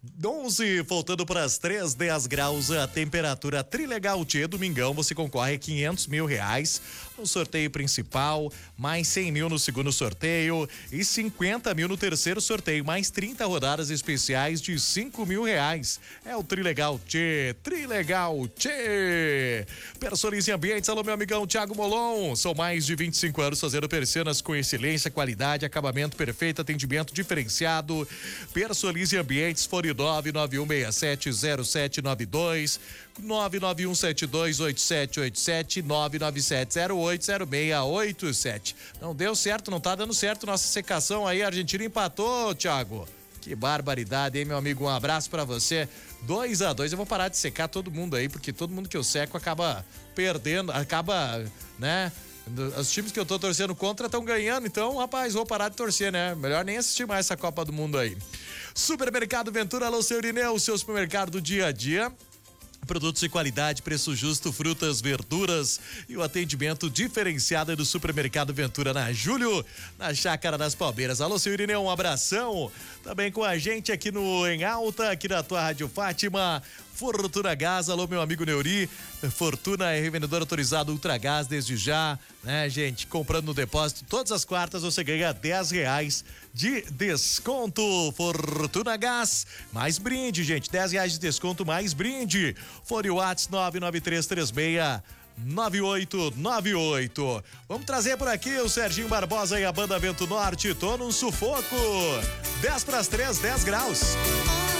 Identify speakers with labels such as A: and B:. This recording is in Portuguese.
A: 11, voltando para as 3, 10 graus a temperatura. Trilegal Tchê, domingão, você concorre a R$500 mil no sorteio principal, mais 100 mil no segundo sorteio e 50 mil no terceiro sorteio, mais 30 rodadas especiais de R$5 mil. É o Trilegal Tchê, Trilegal Tchê. Personalize Ambientes, alô meu amigão Thiago Molon, são mais de 25 anos fazendo persianas com excelência, qualidade, acabamento perfeito, atendimento diferenciado. Personalize Ambientes, fone 991670792, 991728787, 997080687. Não deu certo, não tá dando certo nossa secação aí, a Argentina empatou, Thiago. Que barbaridade, hein, meu amigo? Um abraço pra você. 2-2, eu vou parar de secar todo mundo aí, porque todo mundo que eu seco acaba perdendo, né? Os times que eu tô torcendo contra estão ganhando, então, rapaz, vou parar de torcer, né? Melhor nem assistir mais essa Copa do Mundo aí. Supermercado Ventura, alô, seu Irineu, seu supermercado do dia a dia. Produtos de qualidade, preço justo, frutas, verduras e o atendimento diferenciado do Supermercado Ventura na Júlio, na Chácara das Palmeiras. Alô, seu Irineu, um abração. Também com a gente aqui no Em Alta, aqui na tua Rádio Fátima. Fortuna Gás, alô meu amigo Neuri, Fortuna é revendedor autorizado Ultragás desde já, né, gente? Comprando no depósito todas as quartas você ganha R$10 de desconto. Fortuna Gás, mais brinde, gente, R$10 de desconto, mais brinde. Fone WhatsApp 993369898. Vamos trazer por aqui o Serginho Barbosa e a banda Vento Norte. Tô num sufoco. 10 para as 3, 10 graus.